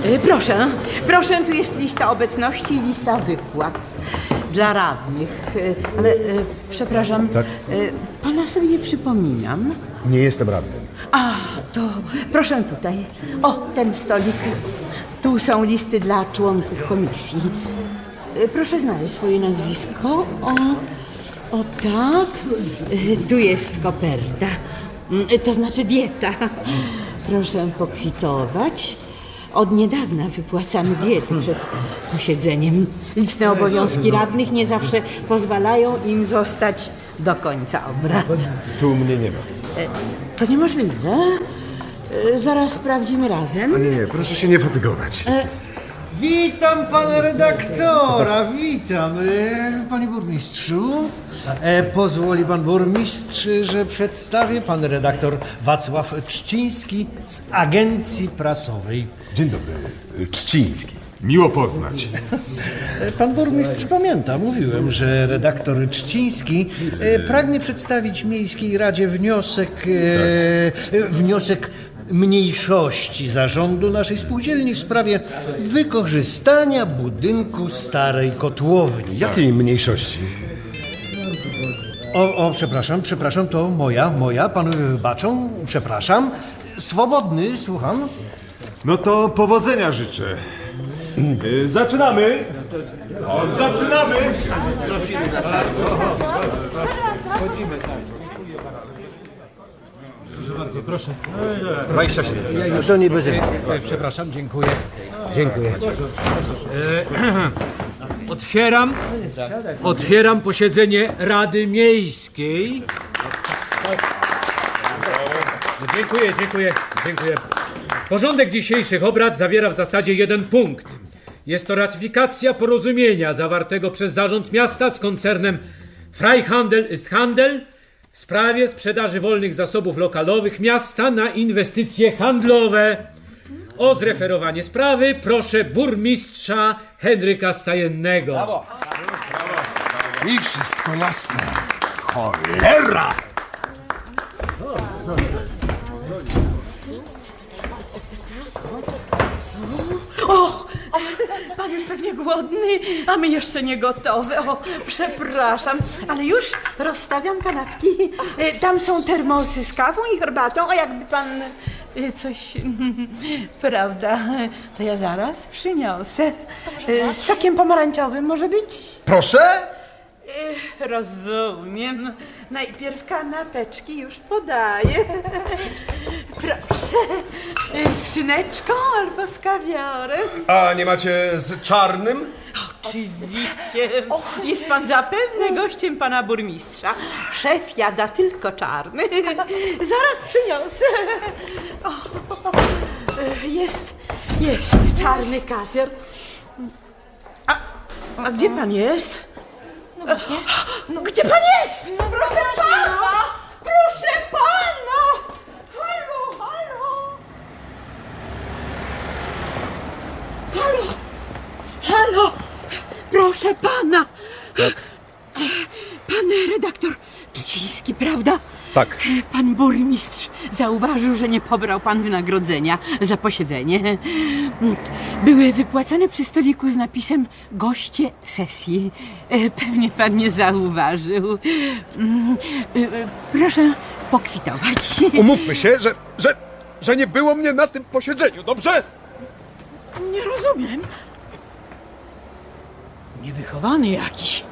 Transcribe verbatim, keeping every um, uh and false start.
E, Proszę, proszę, tu jest lista obecności i lista wypłat dla radnych. E, Ale, e, przepraszam, Tak? e, pana sobie nie przypominam. Nie jestem radnym. A, to proszę tutaj. O, ten stolik. Tu są listy dla członków komisji. E, Proszę znaleźć swoje nazwisko. O, o tak. E, Tu jest koperta. Mm, To znaczy dieta. Proszę pokwitować. Od niedawna wypłacamy diety przed posiedzeniem. Liczne obowiązki radnych nie zawsze pozwalają im zostać do końca obrad. Tu mnie nie ma. To niemożliwe. E, Zaraz sprawdzimy razem. A nie, nie, proszę się nie fatygować. Witam pana redaktora, witam. E, Panie burmistrzu, e, pozwoli pan burmistrz, że przedstawię pan redaktor Wacław Trzciński z agencji prasowej. Dzień dobry, Trzciński. Miło poznać. E, Pan burmistrz pamięta, mówiłem, że redaktor Trzciński e, pragnie przedstawić Miejskiej Radzie wniosek, e, e, wniosek mniejszości zarządu naszej spółdzielni w sprawie wykorzystania budynku starej kotłowni. Jakiej mniejszości? O, o, przepraszam, przepraszam, to moja, moja, panowie wybaczą, przepraszam. Swobodny, słucham. No to powodzenia życzę. Y, Zaczynamy. O, zaczynamy. dwadzieścia siedem. To nie bez Przepraszam, dziękuję. Dziękuję. Otwieram, otwieram posiedzenie Rady Miejskiej. Dziękuję, dziękuję, dziękuję. Porządek dzisiejszych obrad zawiera w zasadzie jeden punkt. Jest to ratyfikacja porozumienia zawartego przez Zarząd Miasta z koncernem Freihandel ist Handel w sprawie sprzedaży wolnych zasobów lokalowych miasta na inwestycje handlowe. O zreferowanie sprawy proszę burmistrza Henryka Stajennego. I wszystko jasne. Cholera! O, pan jest pewnie głodny, a my jeszcze nie gotowe. O, przepraszam, ale już rozstawiam kanapki. E, Tam są termosy z kawą i herbatą, a jakby pan e, coś... Prawda, to ja zaraz przyniosę. E, Z sokiem pomarańczowym może być? Proszę? E, Rozumiem. Najpierw kanapeczki już podaję. Proszę, e, z szyneczką albo z kawiorem. A nie macie z czarnym? Oczywiście. Jest pan zapewne gościem pana burmistrza. Szef jada tylko czarny. Zaraz przyniosę. O, jest, jest czarny kawior. A, a gdzie pan jest? No właśnie. No, gdzie pan jest? Proszę pana! Proszę pana! Halo, halo! Halo! Halo! Proszę pana! Tak. Pan redaktor Trzciński, prawda? Tak. Pan burmistrz zauważył, że nie pobrał pan wynagrodzenia za posiedzenie. Były wypłacane przy stoliku z napisem goście sesji. Pewnie pan nie zauważył. Proszę pokwitować. Umówmy się, że, że, że nie było mnie na tym posiedzeniu, dobrze? Nie rozumiem. Niewychowany jakiś.